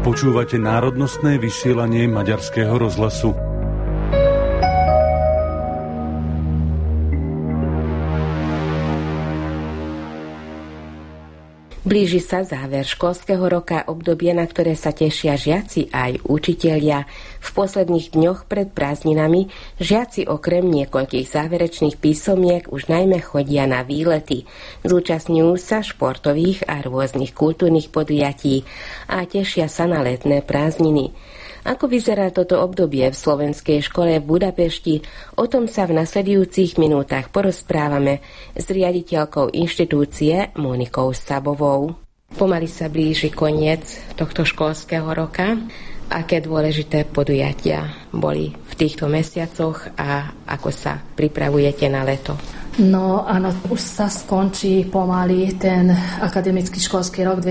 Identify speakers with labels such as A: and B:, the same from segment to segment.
A: Počúvate národnostné vysielanie Maďarského rozhlasu.
B: Blíži sa záver školského roka, obdobie, na ktoré sa tešia žiaci aj učitelia. V posledných dňoch pred prázdninami žiaci okrem niekoľkých záverečných písomiek už najmä chodia na výlety. Zúčastňujú sa športových a rôznych kultúrnych podujatí a tešia sa na letné prázdniny. Ako vyzerá toto obdobie v slovenskej škole v Budapešti? O tom sa v nasledujúcich minútach porozprávame s riaditeľkou inštitúcie Monikou Sabovou. Pomaly sa blíži koniec tohto školského roka. Aké dôležité podujatia boli v týchto mesiacoch a ako sa pripravujete na leto?
C: No áno, už sa skončí pomaly ten akademický školský rok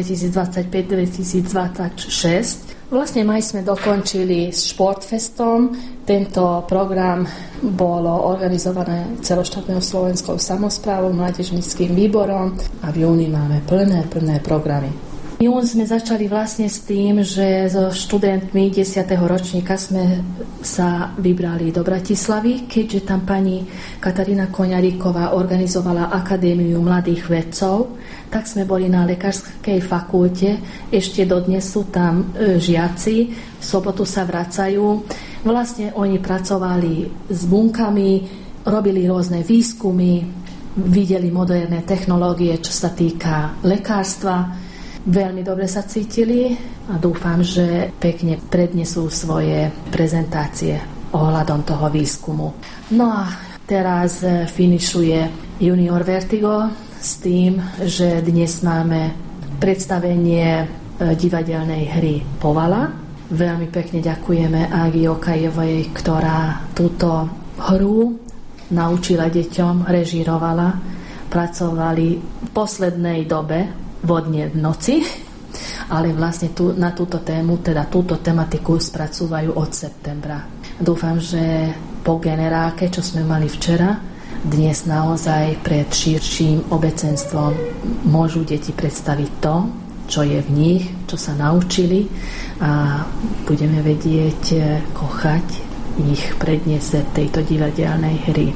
C: 2025-2026. Vlastne maj sme dokončili s Športfestom. Tento program bolo organizované celoštátnou slovenskou samosprávou, mládežníckym výborom a v júni máme plné programy. Jún sme začali vlastne s tým, že so študentmi 10. ročníka sme sa vybrali do Bratislavy, keďže tam pani Katarína Koňaríková organizovala Akadémiu mladých vedcov, tak sme boli na lekárskej fakulte, ešte dodnes sú tam žiaci, v sobotu sa vracajú. Vlastne oni pracovali s bunkami, robili rôzne výskumy, videli moderné technológie, čo sa týka lekárstva. Veľmi dobre sa cítili a dúfam, že pekne prednesú svoje prezentácie ohľadom toho výskumu. No a teraz finišuje Junior Vertigo s tým, že dnes máme predstavenie divadelnej hry Povala. Veľmi pekne ďakujeme Ági Okajevej, ktorá túto hru naučila deťom, režírovala. Pracovali v poslednej dobe vodne v noci, ale vlastne na túto tému, teda túto tematiku spracúvajú od septembra. Dúfam, že po generálke, čo sme mali včera, dnes naozaj pred širším obecenstvom môžu deti predstaviť to, čo je v nich, čo sa naučili a budeme vedieť kochať ich predniesť tejto divadelnej hry.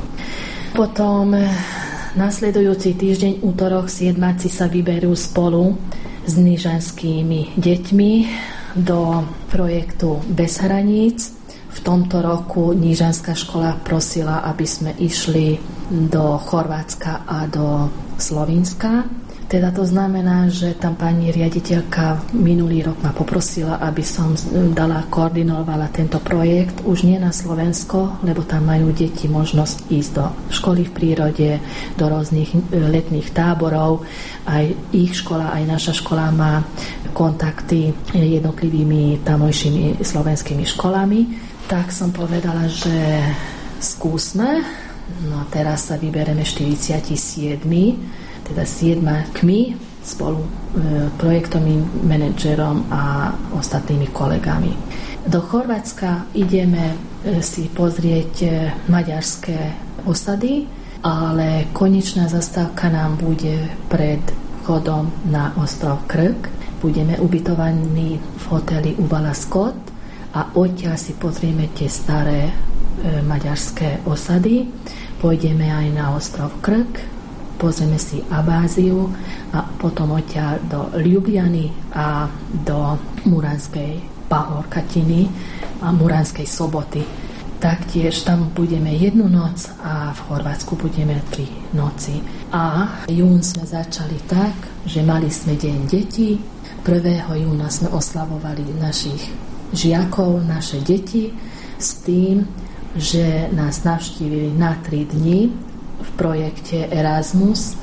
C: Potom nasledujúci týždeň, útorok, 7. sa vyberú spolu s nižanskými deťmi do projektu Bez hraníc. V tomto roku Nižanská škola prosila, aby sme išli do Chorvátska a do Slovinska. Teda to znamená, že tam pani riaditeľka minulý rok ma poprosila, aby som koordinovala tento projekt už nie na Slovensko, lebo tam majú deti možnosť ísť do školy v prírode, do rôznych letných táborov. Aj ich škola, aj naša škola má kontakty jednotlivými tamojšími slovenskými školami. Tak som povedala, že skúsme. No teraz sa vybereme 47. teda 7 kmi spolu projektovým manažerom a ostatnými kolegami. Do Chorvátska ideme si pozrieť maďarské osady, ale konečná zastávka nám bude pred vchodom na ostrov Krk. Budeme ubytovaní v hoteli Uvala Scott a odtiaľ si pozrieme tie staré maďarské osady. Pôjdeme aj na ostrov Krk, pozrieme si Abáziu a potom odtiaľ do Ljubljany a do Muranskej Pahorkatiny a Muranskej Soboty. Taktiež tam budeme 1 noc a v Chorvátsku budeme 3 noci. A jún sme začali tak, že mali sme deň detí. 1. júna sme oslavovali našich žiakov, naše deti s tým, že nás navštívili na 3 dni v projekte Erasmus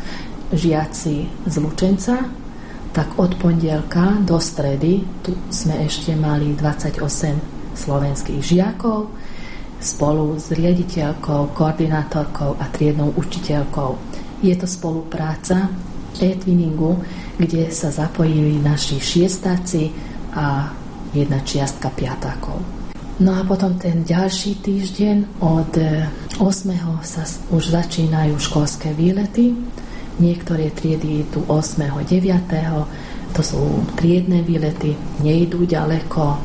C: žiaci z Lučenca. Tak od pondelka do stredy tu sme ešte mali 28 slovenských žiakov spolu s riaditeľkou, koordinátorkou a triednou učiteľkou. Je to spolupráca e-twinningu, kde sa zapojili naši šiestáci a 1 čiastka piatákov. No a potom ten ďalší týždeň od 8. sa už začínajú školské výlety. Niektoré triedy idú 8. 9. To sú triedne výlety, nejdú ďaleko,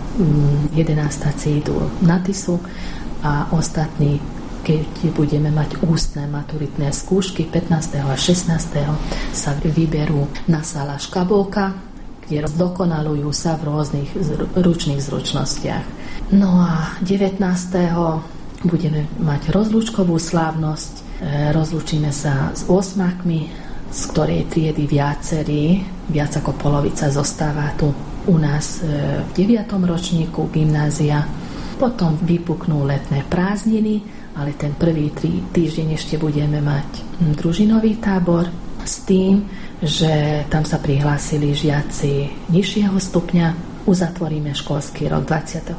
C: 11. idú na Tisu a ostatní, keď budeme mať ústne maturitné skúšky 15. a 16. sa vyberú na Sala Škabolka, kde zdokonalujú sa v rôznych ručných zručnostiach. No a 19. budeme mať rozlúčkovú slávnosť. Rozlúčime sa s 8-kmi, z ktorej triedy viac ako polovica zostáva tu u nás v 9. ročníku gymnázia. Potom vypuknú letné prázdniny, ale ten prvý týždeň ešte budeme mať družinový tábor s tým, že tam sa prihlásili žiaci nižšieho stupňa. Uzatvoríme školský rok 26.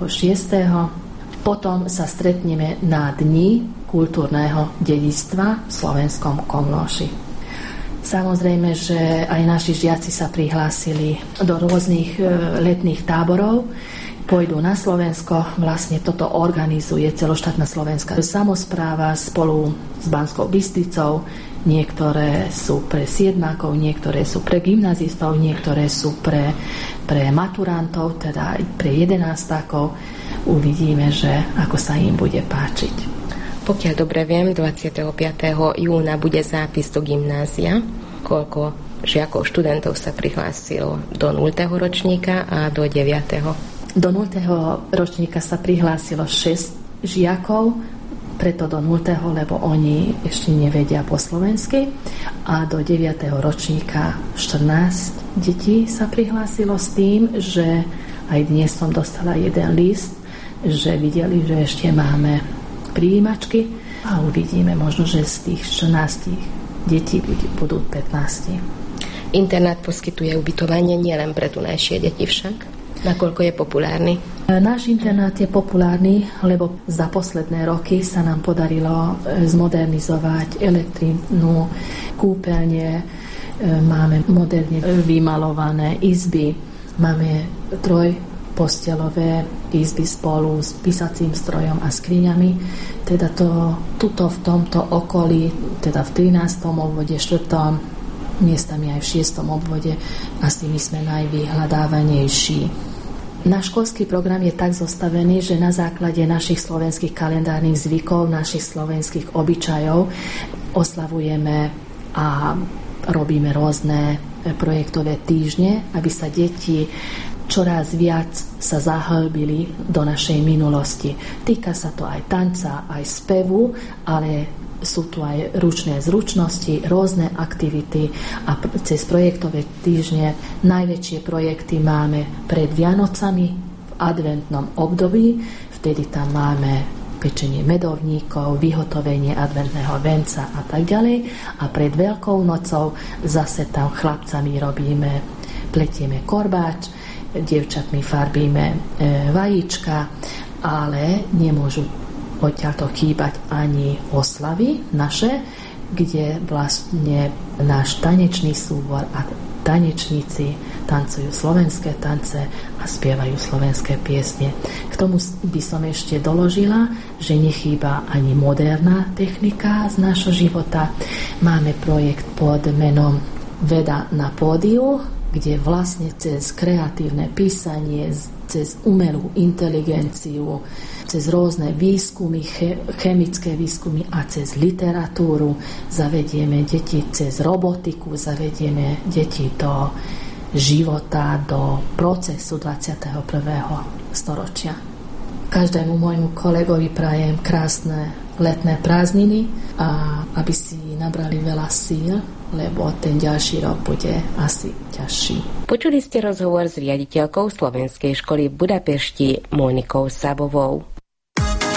C: Potom sa stretneme na Dni kultúrneho dedičstva v Slovenskom Komlóši. Samozrejme, že aj naši žiaci sa prihlásili do rôznych letných táborov. Pôjdu na Slovensko, vlastne toto organizuje celoštátna slovenská samospráva spolu s Banskou Bystricou. Niektoré sú pre siedmákov, niektoré sú pre gymnazistov, niektoré sú pre maturantov, teda aj pre jedenástákov. Uvidíme, že ako sa im bude páčiť.
B: Pokiaľ dobre viem, 25. júna bude zápis do gymnázia. Koľko žiakov, študentov sa prihlásilo do 0. ročníka a do 9.
C: Do 0. ročníka sa prihlásilo 6 žiakov, preto do 0., lebo oni ešte nevedia po slovensky. A do 9. ročníka 14 detí sa prihlásilo s tým, že aj dnes som dostala jeden list, že videli, že ešte máme prijímačky a uvidíme, možno, že z tých 14 detí budú 15.
B: Internát poskytuje ubytovanie nielen pre tunajšie deti však? Nakoľko je populárny?
C: Náš internát je populárny, lebo za posledné roky sa nám podarilo zmodernizovať elektrinu, kúpeľne, máme moderne vymalované izby, máme trojpostelové izby spolu s písacím strojom a skriňami. Teda tuto v tomto okolí, teda v 13. obvode, 4. miestami aj v 6. obvode, asi my sme najvyhľadávanejší. Náš školský program je tak zostavený, že na základe našich slovenských kalendárnych zvykov, našich slovenských obyčajov oslavujeme a robíme rôzne projektové týždne, aby sa deti čoraz viac sa zahlbili do našej minulosti. Týka sa to aj tanca, aj spevu, ale sú tu aj ručné zručnosti, rôzne aktivity a cez projektové týždne najväčšie projekty máme pred Vianocami v adventnom období. Vtedy tam máme pečenie medovníkov, vyhotovenie adventného venca a tak ďalej. A pred Veľkou nocou zase tam chlapcami pletieme korbáč, dievčatmi farbíme vajíčka, ale nemôžu odtiaľto chýbať ani oslavy naše, kde vlastne náš tanečný súbor a tanečníci tancujú slovenské tance a spievajú slovenské piesne. K tomu by som ešte doložila, že nechýba ani moderná technika z nášho života. Máme projekt pod menom Veda na pódiu, kde vlastne cez kreatívne písanie, cez umelú inteligenciu, cez rôzne výskumy, chemické výskumy a cez literatúru zavedieme deti, cez robotiku zavedieme deti do života, do procesu 21. storočia. Každému môjmu kolegovi prajem krásne letné prázdniny a aby si nabrali veľa síl, lebo ten ďalší rok bude asi ťažší.
B: Počuli ste rozhovor s riaditeľkou Slovenskej školy v Budapešti Monikou Sabovou.